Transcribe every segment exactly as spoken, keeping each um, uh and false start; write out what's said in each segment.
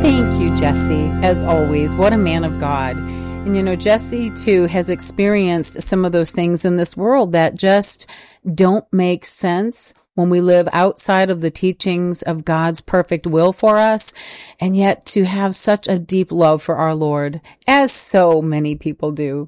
Thank you, Jesse. As always, what a man of God. And you know, Jesse too has experienced some of those things in this world that just don't make sense when we live outside of the teachings of God's perfect will for us, and yet to have such a deep love for our Lord, as so many people do.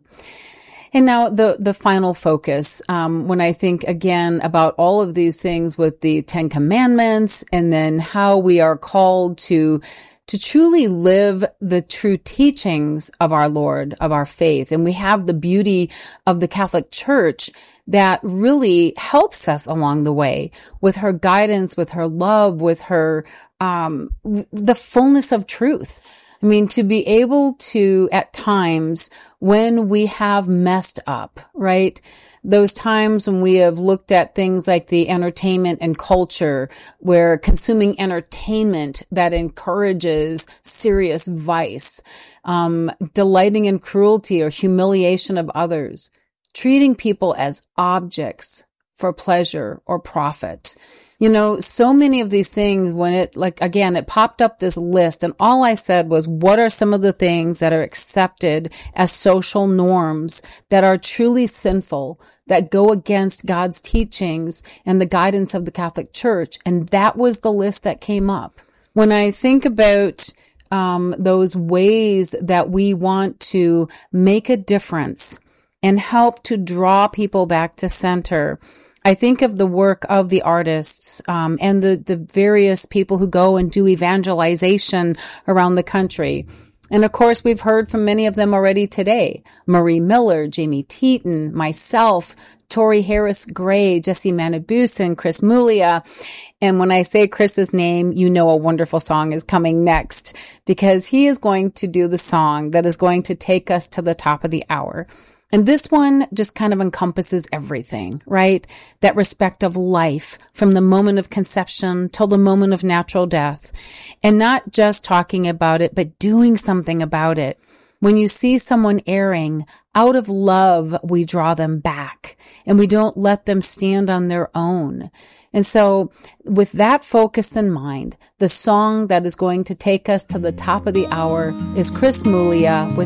And now the, the final focus, um, when I think again about all of these things with the Ten Commandments and then how we are called to to truly live the true teachings of our Lord, of our faith. And we have the beauty of the Catholic Church that really helps us along the way with her guidance, with her love, with her, um, the fullness of truth. I mean, to be able to, at times, when we have messed up, right? Those times when we have looked at things like the entertainment and culture, where consuming entertainment that encourages serious vice, um, delighting in cruelty or humiliation of others, treating people as objects for pleasure or profit. You know, so many of these things, when it, like, again, it popped up this list, and all I said was, what are some of the things that are accepted as social norms that are truly sinful, that go against God's teachings and the guidance of the Catholic Church? And that was the list that came up. When I think about um, those ways that we want to make a difference and help to draw people back to center, I think of the work of the artists um, and the, the various people who go and do evangelization around the country. And of course, we've heard from many of them already today. Marie Miller, Jamie Teton, myself, Tori Harris Gray, Jesse Manibusan, Chris Muglia. And when I say Chris's name, you know a wonderful song is coming next, because he is going to do the song that is going to take us to the top of the hour. And this one just kind of encompasses everything, right? That respect of life from the moment of conception till the moment of natural death. And not just talking about it, but doing something about it. When you see someone erring, out of love, we draw them back and we don't let them stand on their own. And so with that focus in mind, the song that is going to take us to the top of the hour is Chris Muglia with